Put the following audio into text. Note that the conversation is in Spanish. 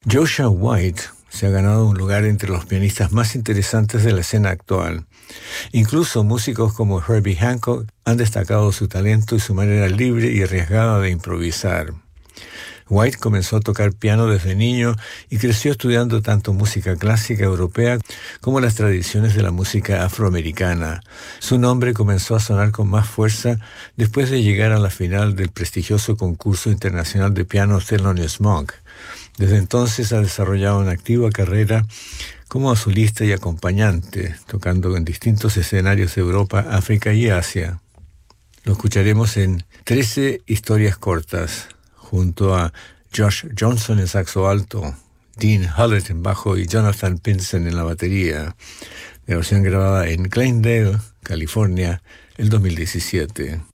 Joshua White se ha ganado un lugar entre los pianistas más interesantes de la escena actual. Incluso músicos como Herbie Hancock han destacado su talento y su manera libre y arriesgada de improvisar. White comenzó a tocar piano desde niño y creció estudiando tanto música clásica europea como las tradiciones de la música afroamericana. Su nombre comenzó a sonar con más fuerza después de llegar a la final del prestigioso concurso internacional de piano Thelonious Monk. Desde entonces ha desarrollado una activa carrera como solista y acompañante, tocando en distintos escenarios de Europa, África y Asia. Lo escucharemos en 13 historias cortas, junto a Josh Johnson en saxo alto, Dean Hullett en bajo y Jonathan Pinson en la batería. Grabación grabada en Glendale, California, el 2017.